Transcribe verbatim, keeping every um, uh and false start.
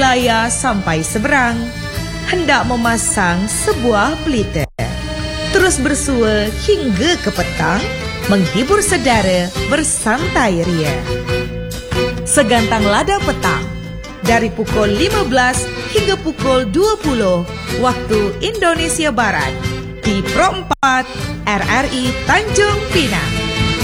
daya sampai seberang, hendak memasang sebuah pelita. Terus bersua hingga ke petang, menghibur saudara bersantai ria. Segantang lada petang, dari pukul lima belas hingga pukul dua puluh waktu Indonesia Barat, di Pro empat R R I Tanjung Pinang.